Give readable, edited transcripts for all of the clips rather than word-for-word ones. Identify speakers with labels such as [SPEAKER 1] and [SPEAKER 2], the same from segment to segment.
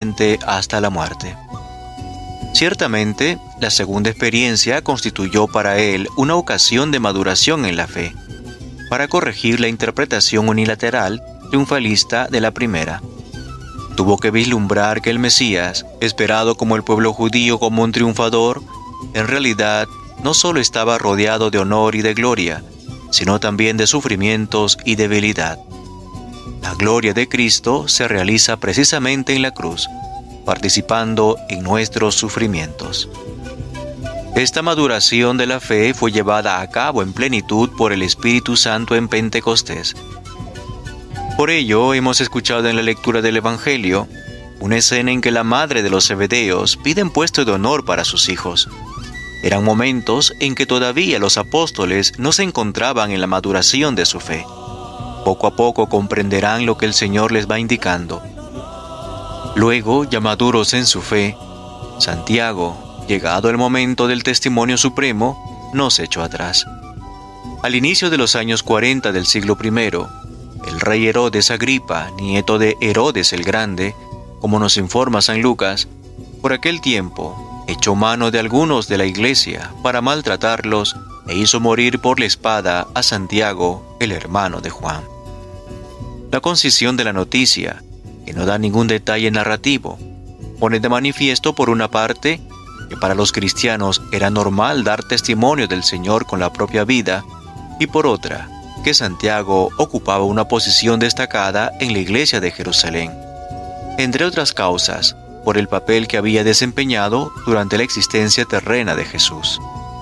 [SPEAKER 1] hasta la muerte. Ciertamente, la segunda experiencia constituyó para él una ocasión de maduración en la fe, para corregir la interpretación unilateral triunfalista de la primera. Tuvo que vislumbrar que el Mesías, esperado como el pueblo judío como un triunfador, en realidad no solo estaba rodeado de honor y de gloria, sino también de sufrimientos y debilidad. La gloria de Cristo se realiza precisamente en la cruz, participando en nuestros sufrimientos. Esta maduración de la fe fue llevada a cabo en plenitud por el Espíritu Santo en Pentecostés. Por ello, hemos escuchado en la lectura del Evangelio una escena en que la madre de los Zebedeos pide un puesto de honor para sus hijos. Eran momentos en que todavía los apóstoles no se encontraban en la maduración de su fe. Poco a poco comprenderán lo que el Señor les va indicando. Luego, ya maduros en su fe, Santiago, llegado el momento del testimonio supremo, no se echó atrás. Al inicio de los años 40 del siglo I, el rey Herodes Agripa, nieto de Herodes el Grande, como nos informa San Lucas, por aquel tiempo echó mano de algunos de la iglesia para maltratarlos e hizo morir por la espada a Santiago, el hermano de Juan. La concisión de la noticia, que no da ningún detalle narrativo, pone de manifiesto por una parte que para los cristianos era normal dar testimonio del Señor con la propia vida, y por otra, que Santiago ocupaba una posición destacada en la iglesia de Jerusalén, entre otras causas, por el papel que había desempeñado durante la existencia terrena de Jesús.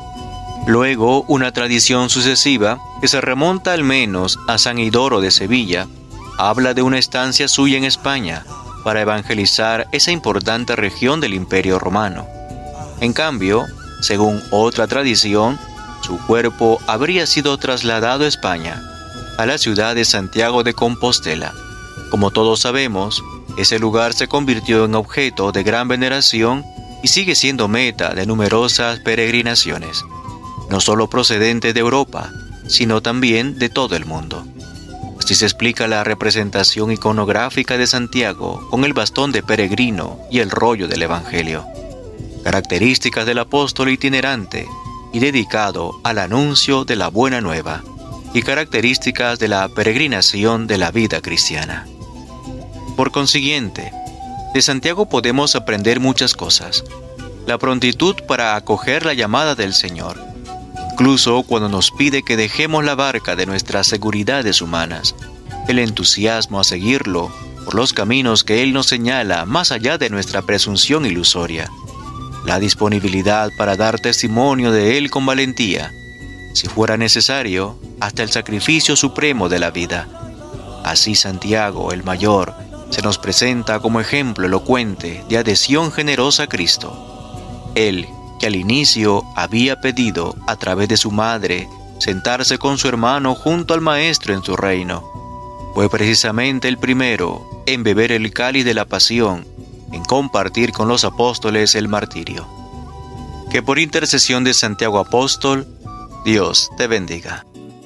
[SPEAKER 1] Luego, una tradición sucesiva, que se remonta al menos a San Idoro de Sevilla, habla de una estancia suya en España para evangelizar esa importante región del Imperio Romano. En cambio, según otra tradición, su cuerpo habría sido trasladado a España, a la ciudad de Santiago de Compostela. Como todos sabemos, ese lugar se convirtió en objeto de gran veneración y sigue siendo meta de numerosas peregrinaciones, no solo procedentes de Europa, sino también de todo el mundo. Así se explica la representación iconográfica de Santiago con el bastón de peregrino y el rollo del Evangelio, características del apóstol itinerante y dedicado al anuncio de la buena nueva, y características de la peregrinación de la vida cristiana. Por consiguiente, de Santiago podemos aprender muchas cosas. La prontitud para acoger la llamada del Señor, incluso cuando nos pide que dejemos la barca de nuestras seguridades humanas, el entusiasmo a seguirlo por los caminos que Él nos señala más allá de nuestra presunción ilusoria, la disponibilidad para dar testimonio de Él con valentía, si fuera necesario, hasta el sacrificio supremo de la vida. Así Santiago, el mayor, se nos presenta como ejemplo elocuente de adhesión generosa a Cristo. Él, que al inicio había pedido, a través de su madre, sentarse con su hermano junto al Maestro en su reino, fue precisamente el primero en beber el cáliz de la pasión, en compartir con los apóstoles el martirio. Que por intercesión de Santiago Apóstol, Dios te bendiga.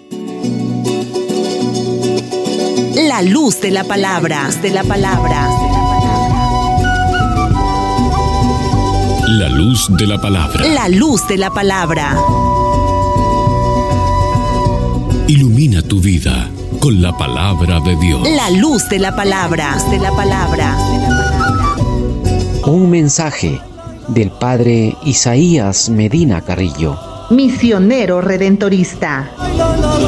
[SPEAKER 2] La luz de la palabra.
[SPEAKER 3] La luz de la palabra.
[SPEAKER 2] La luz de la palabra.
[SPEAKER 3] Ilumina tu vida con la palabra de Dios.
[SPEAKER 2] La luz de la palabra.
[SPEAKER 4] Un mensaje del padre Isaías Medina Carrillo,
[SPEAKER 5] misionero redentorista.